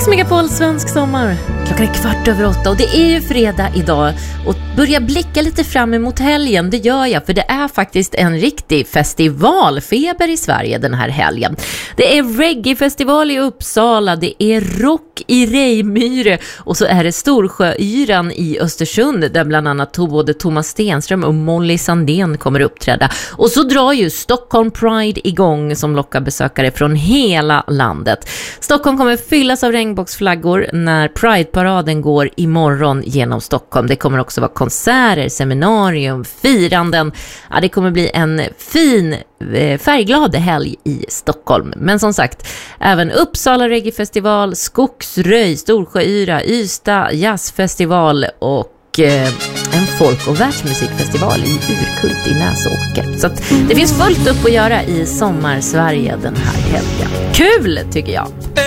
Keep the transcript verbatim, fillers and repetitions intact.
Mix Megapol, svensk sommar. Klockan är kvart över åtta och det är ju fredag idag. Och börja blicka lite fram emot helgen, det gör jag. För det är faktiskt en riktig festivalfeber i Sverige den här helgen. Det är reggae-festival i Uppsala, det är rock i Rejmyre. Och så är det Storsjöyran i Östersund, där bland annat både Thomas Stenström och Molly Sandén kommer uppträda. Och så drar ju Stockholm Pride igång som lockar besökare från hela landet. Stockholm kommer fyllas av regnbågsflaggor när Pride-paraden går imorgon genom Stockholm. Det kommer också vara konserter, seminarium, firanden. Ja, det kommer bli en fin, färgglad helg i Stockholm. Men som sagt, även Uppsala Reggae-festival, Skogsröj, Storsjöyra, Ystad Jazzfestival och en folk- och världsmusikfestival i Urkult i Näsåker. Så att det finns fullt upp att göra i Sommarsverige den här helgen. Kul tycker jag!